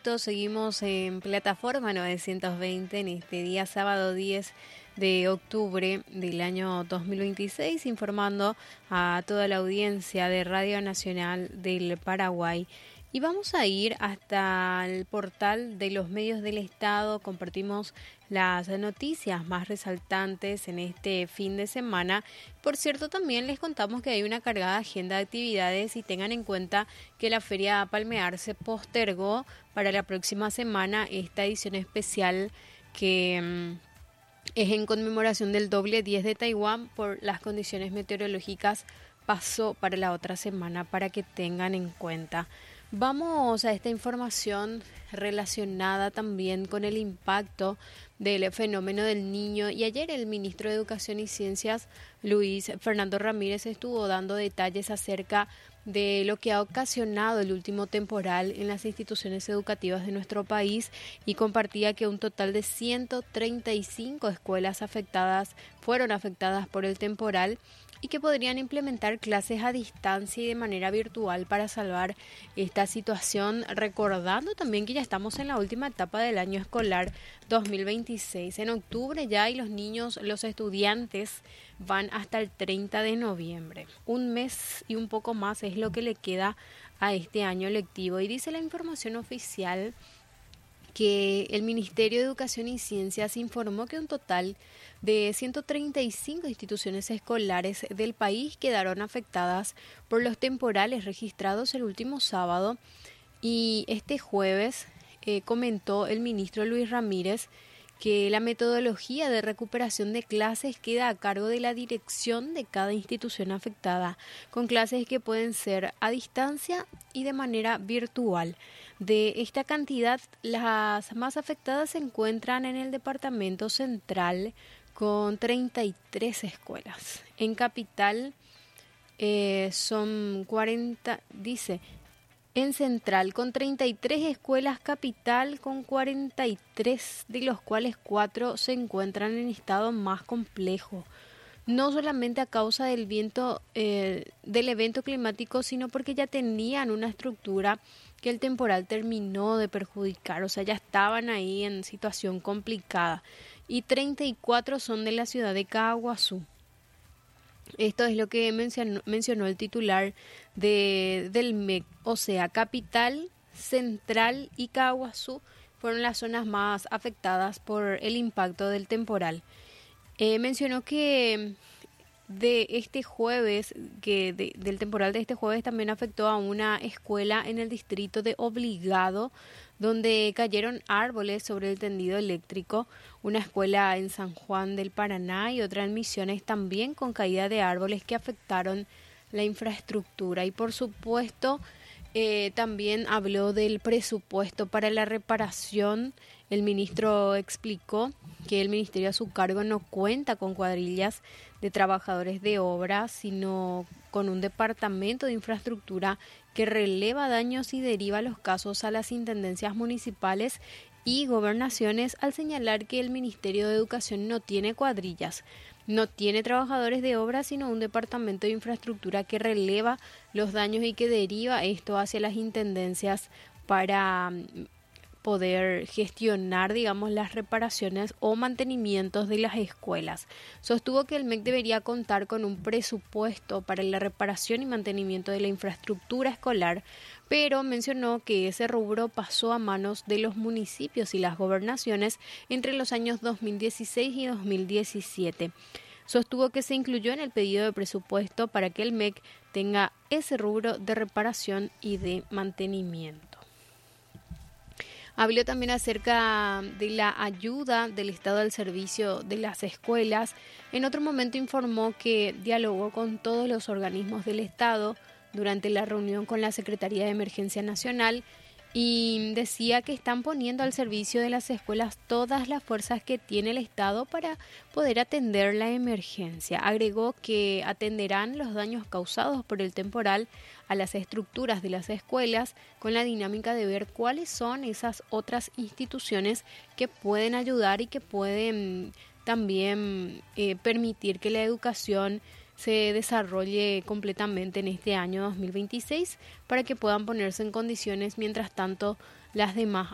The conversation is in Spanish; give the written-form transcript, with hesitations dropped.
Perfecto, seguimos en plataforma 920 en este día sábado 10 de octubre del año 2026, informando a toda la audiencia de Radio Nacional del Paraguay. Y vamos a ir hasta el portal de los medios del Estado. Compartimos las noticias más resaltantes en este fin de semana. Por cierto, también les contamos que hay una cargada agenda de actividades y tengan en cuenta que la Feria Palmear se postergó para la próxima semana, esta edición especial que es en conmemoración del doble 10 de Taiwán. Por las condiciones meteorológicas pasó para la otra semana, para que tengan en cuenta. Vamos a esta información relacionada también con el impacto del fenómeno del Niño. Y ayer el ministro de Educación y Ciencias, Luis Fernando Ramírez, estuvo dando detalles acerca de lo que ha ocasionado el último temporal en las instituciones educativas de nuestro país, y compartía que un total de 135 escuelas fueron afectadas por el temporal, y que podrían implementar clases a distancia y de manera virtual para salvar esta situación, recordando también que ya estamos en la última etapa del año escolar 2026. En octubre ya, y los estudiantes van hasta el 30 de noviembre. Un mes y un poco más es lo que le queda a este año lectivo. Y dice la información oficial que el Ministerio de Educación y Ciencias informó que un total de 135 instituciones escolares del país quedaron afectadas por los temporales registrados el último sábado. Y este jueves comentó el ministro Luis Ramírez que la metodología de recuperación de clases queda a cargo de la dirección de cada institución afectada, con clases que pueden ser a distancia y de manera virtual. De esta cantidad, las más afectadas se encuentran en el departamento central, con 33 escuelas. En capital son 40, dice. En Central, con 33 escuelas, Capital con 43, de los cuales 4 se encuentran en estado más complejo. No solamente a causa del del evento climático, sino porque ya tenían una estructura que el temporal terminó de perjudicar. O sea, ya estaban ahí en situación complicada. Y 34 son de la ciudad de Caaguazú. Esto es lo que mencionó el titular del MEC, o sea, Capital, Central y Caaguazú fueron las zonas más afectadas por el impacto del temporal. Mencionó que de este jueves, del temporal de este jueves también afectó a una escuela en el distrito de Obligado, donde cayeron árboles sobre el tendido eléctrico, una escuela en San Juan del Paraná y otra en Misiones, también con caída de árboles que afectaron la infraestructura. Y por supuesto, también habló del presupuesto para la reparación. El ministro explicó que el ministerio a su cargo no cuenta con cuadrillas de trabajadores de obra, sino con un departamento de infraestructura que releva daños y deriva los casos a las intendencias municipales y gobernaciones, al señalar que el Ministerio de Educación no tiene cuadrillas, no tiene trabajadores de obra, sino un departamento de infraestructura que releva los daños y que deriva esto hacia las intendencias para poder gestionar, digamos, las reparaciones o mantenimientos de las escuelas. Sostuvo que el MEC debería contar con un presupuesto para la reparación y mantenimiento de la infraestructura escolar, pero mencionó que ese rubro pasó a manos de los municipios y las gobernaciones entre los años 2016 y 2017. Sostuvo que se incluyó en el pedido de presupuesto para que el MEC tenga ese rubro de reparación y de mantenimiento. Habló también acerca de la ayuda del Estado al servicio de las escuelas. En otro momento informó que dialogó con todos los organismos del Estado durante la reunión con la Secretaría de Emergencia Nacional, y decía que están poniendo al servicio de las escuelas todas las fuerzas que tiene el Estado para poder atender la emergencia. Agregó que atenderán los daños causados por el temporal a las estructuras de las escuelas, con la dinámica de ver cuáles son esas otras instituciones que pueden ayudar y que pueden también permitir que la educación se desarrolle completamente en este año 2026, para que puedan ponerse en condiciones. Mientras tanto, las demás